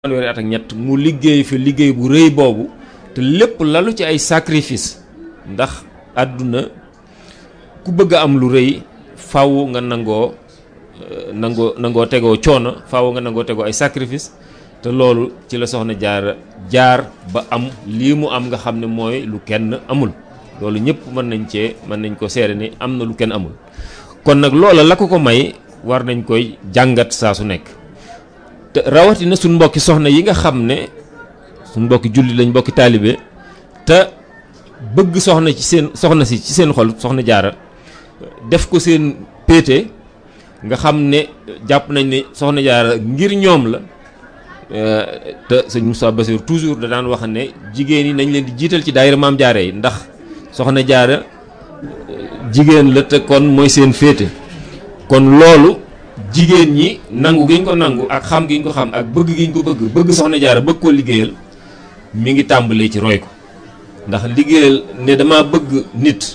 fanweeri at ak ñett mu liggéey fi liggéey bu rëy boobu te lépp lalu ci ay sacrifice ndax àdduna ku bëgg a am lu rëy faaw nga nangoo tegoo coono faaw nga nangoo tegoo ay sacrifice te loolu ci la soxna Jaara jaar ba am lii mu am nga xam ne mooy lu kenn amul loolu ñëpp mën nañ ko seere ni am na lu kenn amul kon nag loola la ko may war nañ koy jàngat saa su nekk te rawatina suñ mbokki soxna yi nga xam ne suñ mbokki julli lañ mbokki taalibe te bëgg soxna si ci seen xol soxna Jaara def ko seen péete nga xam ne jàpp nañ ne soxna Jaara ngir ñoom la te sëñ Moussa Bassir toujours da daan wax ne jigéen yi nañ leen di jiital ci daayira Maam Jaara yi ndax soxna Jaara jigéen la te kon mooy seen féete kon loolu jigéen ñi nangu gi ñu ko nangu ak xam gi ñu ko xam ak bëgg gi ñu ko bëgg soxna Jaara bëgg koo liggéeyal mi ngi tàmbalee ci roy ko ndax liggéeyal ne dama bëgg nit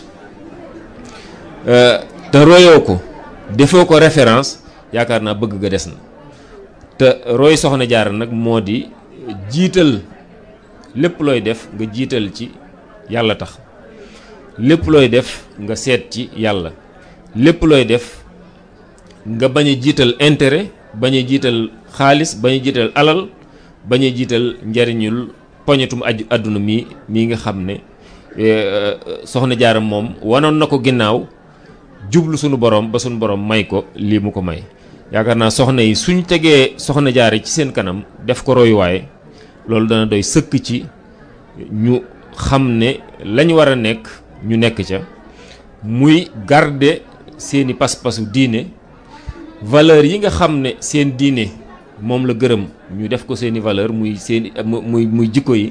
te royoo ko defoo ko référence yaakaar naa bëgg ga des na te roy soxna Jaara nag moo di jiital lépp looy def nga jiital ci yàlla tax lépp looy def nga seet ci yàlla lépp looy def nga bañ a jiital intérêt bañ a jiital xaalis bañ a jiital alal bañ a jiital njariñul poñetum àdduna mii nga xam ne soxna Jaara moom wanoon na ko ginnaaw jublu sunu borom ba sunu borom may ko lii mu ko may yaakaar naa soxna yi suñ tegee soxna Jaara ci seen kanam def ko royuwaay loolu dana doy sëkk ci ñu xam ne lañ war a nekk ñu nekk ca muy garder seeni pas-pasu diine valeur yi nga xam ne seen diine moom la gërëm ñu def ko seeni valeur muy seeni muy jikko yi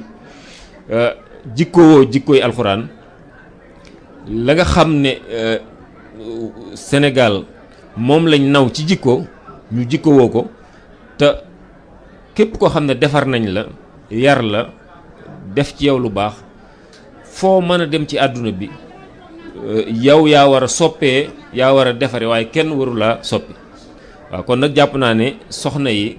jikkoy alxuraan la nga xam ne Sénégal moom lañ naw ci jikko ñu jikkowoo ko te képp koo xam ne defar nañ la yar la def ci yow lu baax foo mën a dem ci àdduna bi yow yaa war a soppee yaa war a defare waaye kenn waru laa soppi waaw kon nag jàpp naa ne soxna yi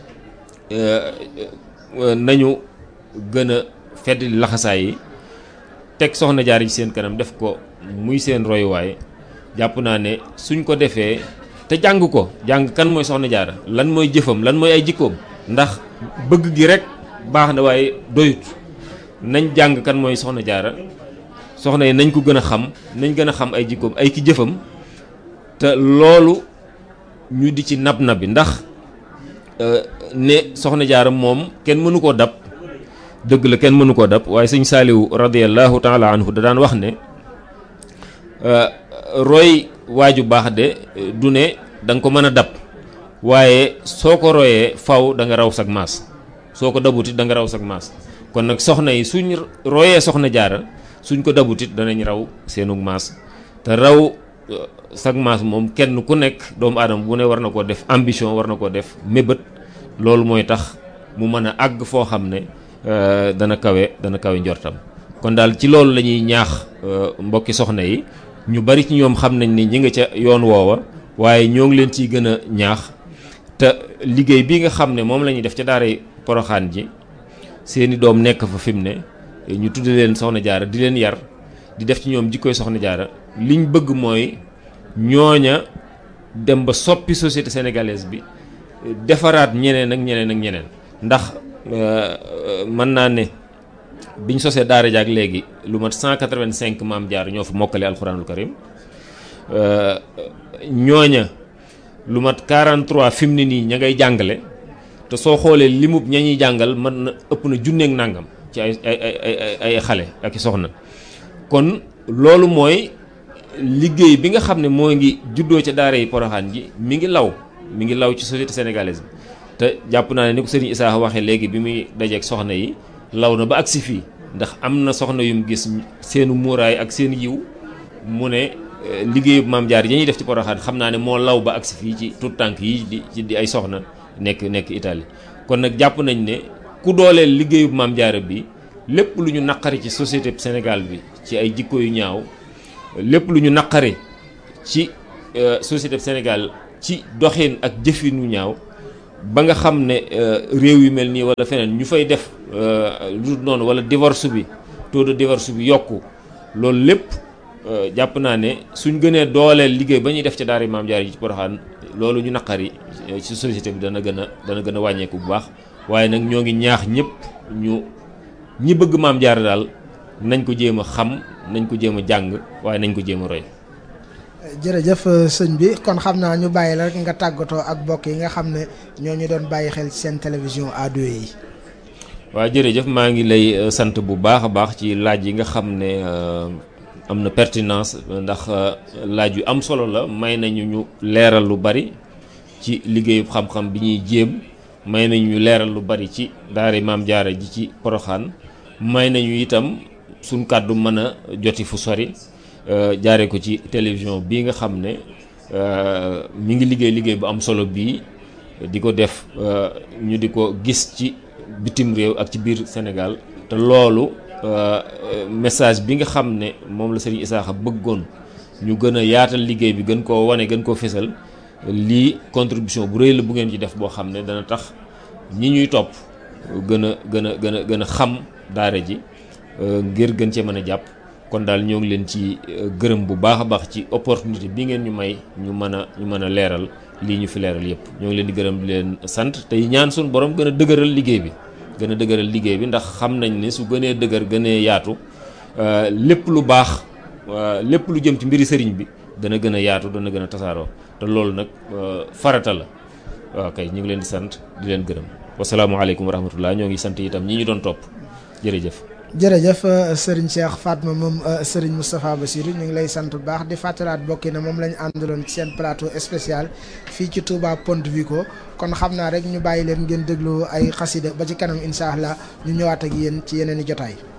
nañu gën a fedd laxasaay yi teg soxna Jaara ci seen kanam def ko muy seen royuwaay jàpp naa ne suñ ko defee te jàng kan mooy soxna Jaara lan mooy jëfam lan mooy ay jikkoom ndax bëgg gi rek baax na waaye doyut nañ jàng kan mooy soxna Jaara soxna yi nañ ko gën a xam nañ gën a xam ay jikkoom ay ki jëfam te loolu ñu di ci nab bi ndax ne soxna Jaara moom kenn mënu koo dab dëgg la kenn mënu koo dab waaye sëñ Saaliwu radiyallahu taala anhu da daan wax ne roy waaju baax de du ne da nga ko mën a dab waaye soo ko royee faw da nga raw sag maas soo ko dabutit da nga raw sag maas kon nag soxna yi suñ royee soxna Jaara suñ ko dabutit danañ raw seenug maas te raw sag maas moom kenn ku nekk doomu aadama bu ne war na koo def ambition war na koo def mébét loolu mooy tax mu mën a àgg foo xam ne dana kawe njortam kon daal ci loolu la ñuy ñaax mbokki soxna yi ñu bari ci ñoom xam nañ ni ñi nga ca yoon woowa waaye ñoo ngi leen ciy gën a ñaax te liggéey bi nga xam ne moom la ñuy def ca daaray Poroxaan ji seeni doom nekk fa fi mu ne ñu tudde leen soxna Jaara di leen yar di def ci ñoom jikkoy soxna Jaara liñ bëgg mooy ñooña dem ba soppi société sénégalaise bi defaraat ñeneen ak ñeneen ndax mën naa ne biñ sosee daara jaak léegi lu mat 185 maam Jaara ñoo fa mokkale alxuraanul karim ñooña lu mat 43 fi mu ne nii ña ngay jàngale te soo xoolee limub ña ñuy jàngal mën na ëpp na junneeg nàngam ci ay xale ak i soxna kon loolu mooy liggéey bi nga xam ne moo ngi juddoo ca daara yi Poroxaan ji mi ngi law ci société sénégalaise bi te jàpp naa ne ni ko sëriñ Issa waxee léegi bi muy dajeeg soxna yi law na ba agsi fii ndax am na soxna yum gis seenu muuraay ak seen yiw mu ne liggéeyu Maam Jaara yi ñuy def ci Poroxaan xam naa ne moo law ba agsi fii ci tout tànk yi di ay soxna nekk Italie kon nag jàpp nañ ne ku dooleel liggéeyu Maam Jaara bi lépp lu ñu naqari ci société Sénégal bi ci ay jikko yu ñaaw lépp lu ñu naqari ci société Sénégal ci doxin ak jëfin yu ñaaw ba nga xam ne réew yu mel nii wala feneen ñu fay def lu dul noonu wala divorce bi taux de divorce bi yokku loolu lépp jàpp naa ne suñ gënee dooleel liggéey ba ñuy def ca daara Maam Jaara yi ci Porokhane loolu ñu naqari ci société bi dana gën a wàññeeku bu baax. waaye nag ñoo ngi ñaax ñëpp ñi bëgg Maam Jaara daal nañ ko jéem a xam nañ ko jéem a jàng waaye nañ ko jéem a roy. jërëjëf sëñ bi kon xam naa ñu bàyyi la rek nga tàggatoo ak mbokk yi nga xam ne ñoo ñu doon bàyyi xel ci seen télévision A2 yi. waaw jërëjëf maa ngi lay sant bu baax a baax ci laaj yi nga xam ne am na pertinence ndax laaj yu am solo la may nañu ñu leeral lu bari ci liggéeyu xam-xam bi ñuy jéem may nañu ñu leeral lu bari ci daara Maam Jaara ji ci Porokhane may nañu itam suñ kàddu mën a joti fu sori jaare ko ci télévision bii nga xam ne mi ngi liggéey bu am solo bii di ko def ñu di ko gis ci bitim réew ak ci biir Sénégal te loolu message bi nga xam ne moom la Serigne Isaaxa bëggoon ñu gën a yaatal liggéey bi gën koo wane gën koo fésal lii contribution bu rëy la bu ngeen ci def boo xam ne dana tax ñi ñuy topp gën a xam daara ji ngir gën cee mën a jàpp kon daal ñoo ngi leen ci gërëm bu baax a baax ci opportunité bi ngeen ñu may ñu mën a leeral lii ñu fi leeral yépp ñoo ngi leen di gërëm di leen sant tey ñaan suñu borom gën a dëgëral liggéey bi ndax xam nañ ne su gënee dëgër gënee yaatu lépp lu baax lépp lu jëm ci mbiri sëriñ bi dana gën a yaatu dana gën a tasaaroo te loolu nag farata la waaw kay ñu ngi leen di sant di leen gërëm wasalaamualeykum wa rahmatullah ñoo ngi sant itam ñi ñu doon topp jërëjëf. jërëjëf Serigne Cheikh Fatma moom Serigne Moustapha Bassirou ñu ngi lay sant bu baax di fàttalaat bokki na moom la ñu àndaloon ci seen plateau spécial fii ci Touba Ponte Vico kon xam naa rek ñu bàyyi leen ngeen déglu ay xasida ba ci kanam incha allah ñu ñëwaat ak yéen ci yeneen i jotaay.